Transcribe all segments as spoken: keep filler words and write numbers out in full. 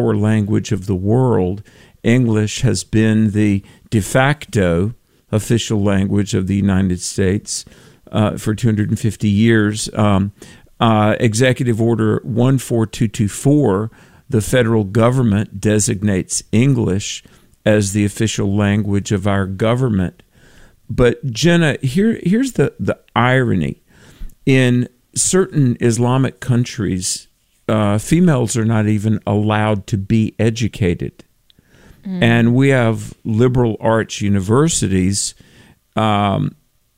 power language of the world. English has been the de facto official language of the United States uh, for two hundred fifty years. Um, uh, Executive Order one four two two four, the federal government designates English as the official language of our government. But Jenna, here, here's the, the irony. In certain Islamic countries, uh, females are not even allowed to be educated. Mm. And we have liberal arts universities um,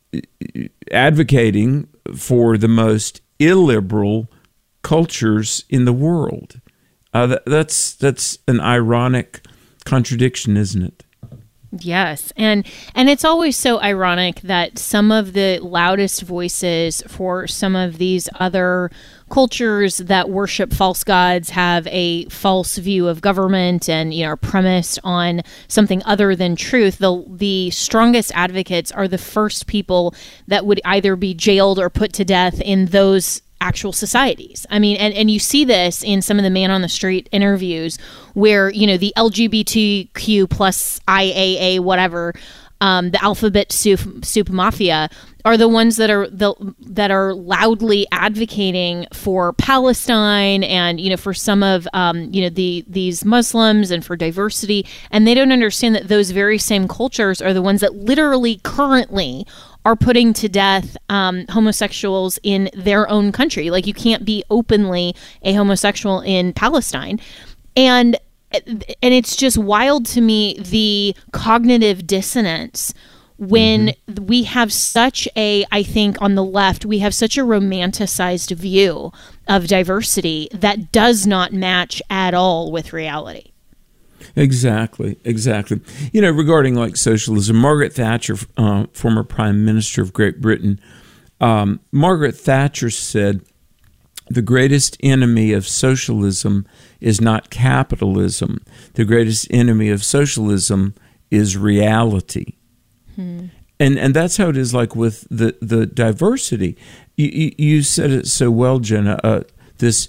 advocating for the most illiberal cultures in the world. Uh, that, that's that's an ironic contradiction, isn't it? Yes. And and it's always so ironic that some of the loudest voices for some of these other cultures that worship false gods have a false view of government and, you know, are premised on something other than truth. The the strongest advocates are the first people that would either be jailed or put to death in those actual societies. I mean, and, and you see this in some of the man on the street interviews where, you know, the L G B T Q plus I A A, whatever, um, the alphabet soup, soup mafia are the ones that are the, that are loudly advocating for Palestine and, you know, for some of, um, you know, the these Muslims and for diversity. And they don't understand that those very same cultures are the ones that literally currently are putting to death um, homosexuals in their own country. Like, you can't be openly a homosexual in Palestine. And and it's just wild to me, the cognitive dissonance when mm-hmm. we have such a, I think on the left, we have such a romanticized view of diversity that does not match at all with reality. Exactly, exactly. You know, regarding like socialism, Margaret Thatcher, uh, former Prime Minister of Great Britain, um, Margaret Thatcher said, the greatest enemy of socialism is not capitalism. The greatest enemy of socialism is reality. Hmm. And and that's how it is like with the, the diversity. You, you, you said it so well, Jenna, uh, this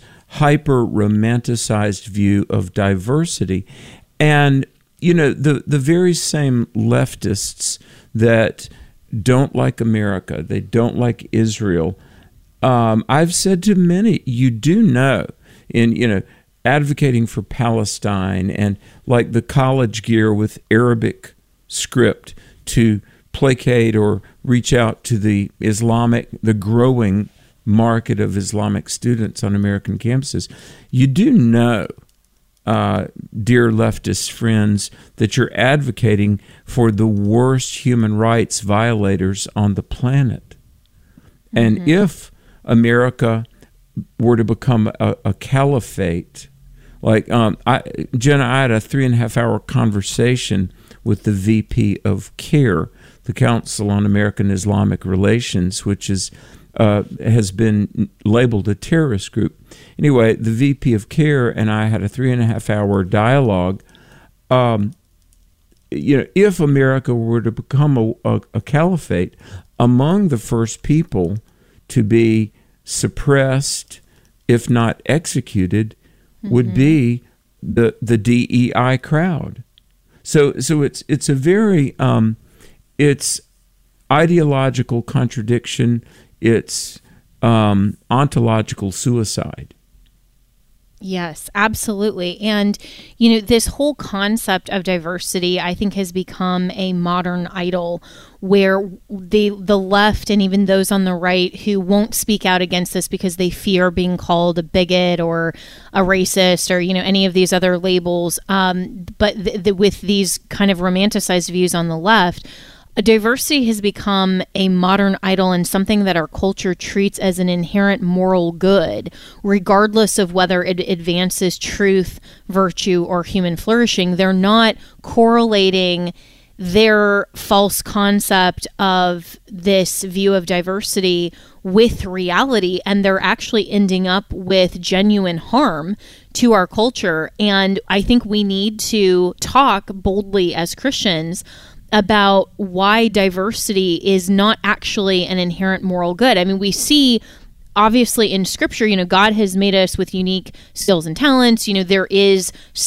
hyper-romanticized view of diversity. And, you know, the, the very same leftists that don't like America, they don't like Israel, um, I've said to many, you do know, in, you know, advocating for Palestine and like the college gear with Arabic script to placate or reach out to the Islamic, the growing market of Islamic students on American campuses, you do know, Uh, dear leftist friends, that you're advocating for the worst human rights violators on the planet. Mm-hmm. And if America were to become a, a caliphate, like um, I, Jenna, I had a three and a half hour conversation with the V P of CARE, the Council on American Islamic Relations, which is Uh, has been labeled a terrorist group. Anyway, the V P of CARE and I had a three and a half hour dialogue. Um, you know, if America were to become a, a, a caliphate, among the first people to be suppressed, if not executed, mm-hmm. would be the the D E I crowd. So, so it's it's a very um, it's ideological contradiction. It's um, ontological suicide. Yes, absolutely. And, you know, this whole concept of diversity, I think, has become a modern idol where the the left and even those on the right who won't speak out against this because they fear being called a bigot or a racist or, you know, any of these other labels. Um, but th- th- with these kind of romanticized views on the left, diversity has become a modern idol and something that our culture treats as an inherent moral good, regardless of whether it advances truth, virtue, or human flourishing. They're not correlating their false concept of this view of diversity with reality, and they're actually ending up with genuine harm to our culture. And I think we need to talk boldly as Christians about why diversity is not actually an inherent moral good. I mean, we see obviously in scripture, you know, God has made us with unique skills and talents. You know, there is